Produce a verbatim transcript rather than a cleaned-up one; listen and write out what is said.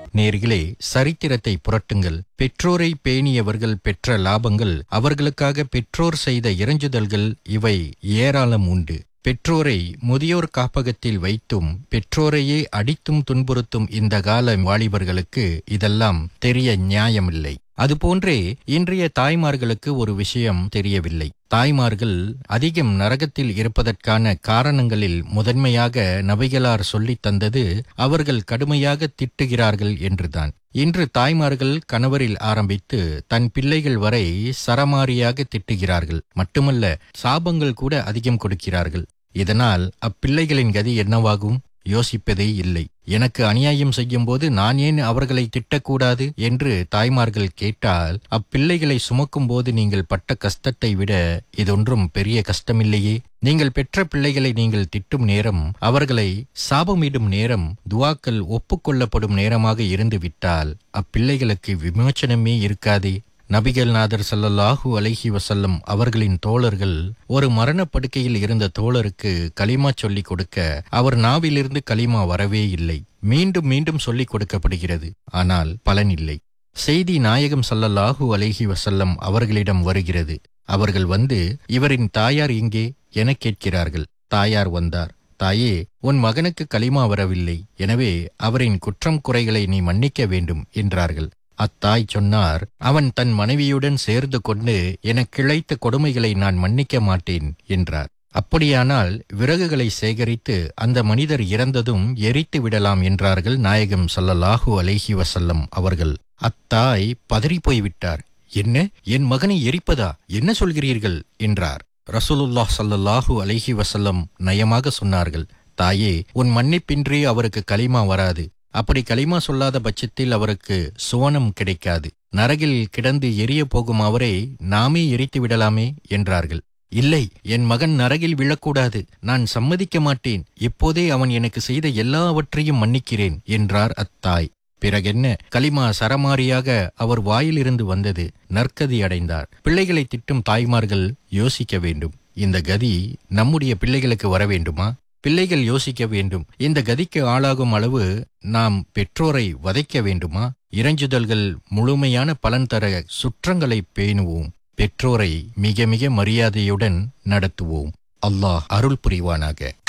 நேர்களே, சரித்திரத்தை புரட்டுங்கள். பெற்றோரை பேணியவர்கள் பெற்ற லாபங்கள், அவர்களுக்காக பெற்றோர் செய்த இறைஞ்சுதல்கள், இவை ஏராளம் உண்டு. பெற்றோரை முதியோர் காப்பகத்தில் வைத்தும் பெற்றோரையே அடித்தும் துன்புறுத்தும் இந்த கால வாலிபர்களுக்கு இதெல்லாம் தெரிய நியாயமில்லை. அதுபோன்றே இன்றைய தாய்மார்களுக்கு ஒரு விஷயம் தெரியவில்லை. தாய்மார்கள் அதிகம் நரகத்தில் இருப்பதற்கான காரணங்களில் முதன்மையாக நபிகளார் சொல்லித் தந்தது அவர்கள் கடுமையாக திட்டுகிறார்கள் என்றுதான். இன்று தாய்மார்கள் கணவரில் ஆரம்பித்து தன் பிள்ளைகள் வரை சரமாரியாக திட்டுகிறார்கள். மட்டுமல்ல, சாபங்கள் கூட அதிகம் கொடுக்கிறார்கள். இதனால் அப்பிள்ளைகளின் கதி என்னவாகும்? யோசிப்பதே இல்லை. எனக்கு அநியாயம் செய்யும் போது நான் ஏன் அவர்களை திட்டக்கூடாது என்று தாய்மார்கள் கேட்டால், அப்பிள்ளைகளை சுமக்கும் போது நீங்கள் பட்ட கஷ்டத்தை விட இதொன்றும் பெரிய கஷ்டமில்லையே. நீங்கள் பெற்ற பிள்ளைகளை நீங்கள் திட்டும் நேரம், அவர்களை சாபமிடும் நேரம், துவாக்கள் ஒப்புக்கொள்ளப்படும் நேரமாக இருந்து விட்டால் அப்பிள்ளைகளுக்கு விமோச்சனமே இருக்காதே. நபிகள் நாதர் ஸல்லல்லாஹு அலைஹி வஸல்லம் அவர்களின் தோழர்கள் ஒரு மரணப்படுக்கையில் இருந்த தோழருக்கு கலிமா சொல்லிக் கொடுக்க அவர் நாவிலிருந்து கலிமா வரவே இல்லை. மீண்டும் மீண்டும் சொல்லிக் கொடுக்கப்படுகிறது, ஆனால் பலனில்லை. செய்தி நாயகம் ஸல்லல்லாஹு அலைஹி வஸல்லம் அவர்களிடம் வருகிறது. அவர்கள் வந்து, இவரின் தாயார் எங்கே என கேட்கிறார்கள். தாயார் வந்தார். தாயே, உன் மகனுக்கு கலிமா வரவில்லை, எனவே அவரின் குற்றம் குறைகளை நீ மன்னிக்க வேண்டும் என்றார்கள். அத்தாய் சொன்னார், அவன் தன் மனைவியுடன் சேர்ந்து கொண்டு எனக்கு இழைத்த கொடுமைகளை நான் மன்னிக்க மாட்டேன் என்றார். அப்படியானால் விறகுகளை சேகரித்து அந்த மனிதர் இறந்ததும் எரித்து விடலாம் என்றார்கள் நாயகம் ஸல்லல்லாஹு அலைஹி வஸல்லம் அவர்கள். அத்தாய் பதறி போய்விட்டார். என்ன, என் மகனை எரிப்பதா? என்ன சொல்கிறீர்கள் என்றார். ரசூலுல்லாஹ் ஸல்லல்லாஹு அலைஹி வஸல்லம் நயமாக சொன்னார்கள், தாயே, உன் மன்னிப்பின்றி அவருக்கு கலிமா வராது. அப்படி கலிமா சொல்லாத பட்சத்தில் அவருக்கு சுவனம் கிடைக்காது. நரகில் கிடந்து எரிய போகும் அவரை நாமே எரித்து விடலாமே என்றார்கள். இல்லை, என் மகன் நரகில் விழக்கூடாது, நான் சம்மதிக்க மாட்டேன். இப்போதே அவன் எனக்கு செய்த எல்லாவற்றையும் மன்னிக்கிறேன் என்றார் அத்தாய். பிறகென்ன, கலிமா சரமாரியாக அவர் வாயிலிருந்து வந்தது. நற்கதி அடைந்தார். பிள்ளைகளை திட்டும் தாய்மார்கள் யோசிக்க வேண்டும், இந்த கதி நம்முடைய பிள்ளைகளுக்கு வர வேண்டுமா? பிள்ளைகள் யோசிக்க வேண்டும், இந்த கதிக்கு ஆளாகும் அளவு நாம் பெற்றோரை வதைக்க வேண்டுமா? இறைஞ்சுதல்கள் முழுமையான பலன் தர சுற்றங்களை பேணுவோம். பெற்றோரை மிக மிக மரியாதையுடன் நடத்துவோம். அல்லாஹ் அருள் புரிவானாக.